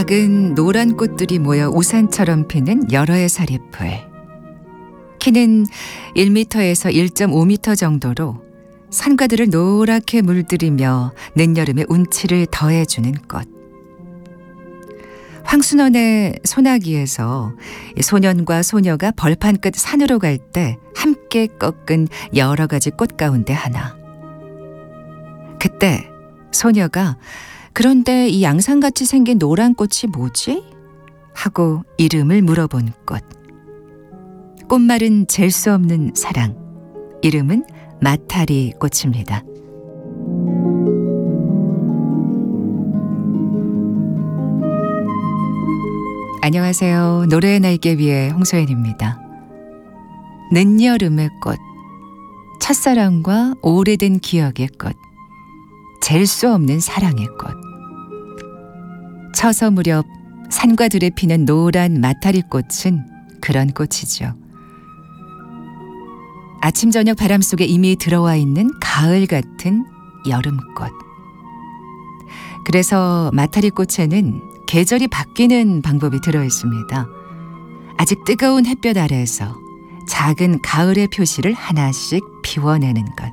작은 노란 꽃들이 모여 우산처럼 피는 여러 해 사리풀. 키는 1m에서 1.5m 정도로 산과들을 노랗게 물들이며 늦여름의 운치를 더해주는 꽃. 황순원의 소나기에서 소년과 소녀가 벌판 끝 산으로 갈 때 함께 꺾은 여러 가지 꽃 가운데 하나. 그때 소녀가 그런데 이 양상같이 생긴 노란 꽃이 뭐지? 하고 이름을 물어본 꽃. 꽃말은 잴 수 없는 사랑. 이름은 마타리 꽃입니다. 안녕하세요. 노래의 날개 위의 홍소연입니다. 늦여름의 꽃, 첫사랑과 오래된 기억의 꽃, 잴 수 없는 사랑의 꽃. 처서 무렵 산과 들에 피는 노란 마타리 꽃은 그런 꽃이죠. 아침 저녁 바람 속에 이미 들어와 있는 가을 같은 여름꽃. 그래서 마타리 꽃에는 계절이 바뀌는 방법이 들어있습니다. 아직 뜨거운 햇볕 아래에서 작은 가을의 표시를 하나씩 피워내는 것.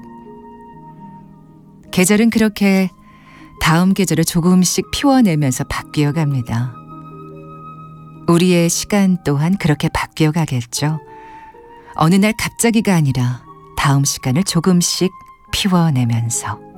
계절은 그렇게 다음 계절을 조금씩 피워내면서 바뀌어 갑니다. 우리의 시간 또한 그렇게 바뀌어 가겠죠. 어느 날 갑자기가 아니라 다음 시간을 조금씩 피워내면서.